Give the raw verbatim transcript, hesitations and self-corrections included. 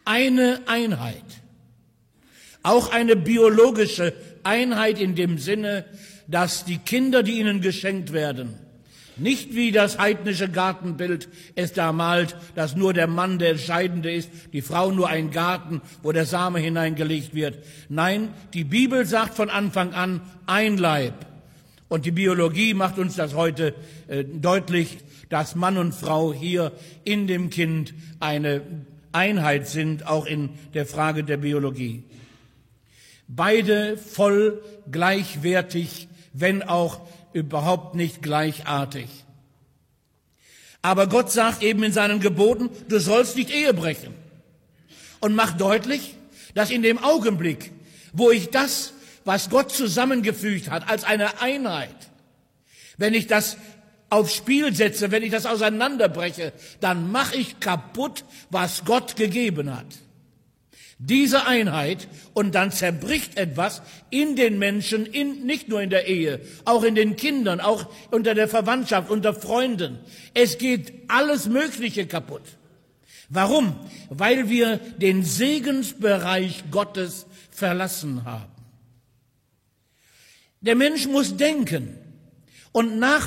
eine Einheit. Auch eine biologische Einheit in dem Sinne, dass die Kinder, die ihnen geschenkt werden, nicht wie das heidnische Gartenbild es da malt, dass nur der Mann der Entscheidende ist, die Frau nur ein Garten, wo der Same hineingelegt wird. Nein, die Bibel sagt von Anfang an ein Leib. Und die Biologie macht uns das heute äh, deutlich, dass Mann und Frau hier in dem Kind eine Einheit sind, auch in der Frage der Biologie. Beide voll gleichwertig, wenn auch überhaupt nicht gleichartig. Aber Gott sagt eben in seinen Geboten, du sollst nicht Ehe brechen. Und macht deutlich, dass in dem Augenblick, wo ich das, was Gott zusammengefügt hat, als eine Einheit, wenn ich das aufs Spiel setze, wenn ich das auseinanderbreche, dann mache ich kaputt, was Gott gegeben hat. Diese Einheit, und dann zerbricht etwas in den Menschen, in, nicht nur in der Ehe, auch in den Kindern, auch unter der Verwandtschaft, unter Freunden. Es geht alles Mögliche kaputt. Warum? Weil wir den Segensbereich Gottes verlassen haben. Der Mensch muss denken und nach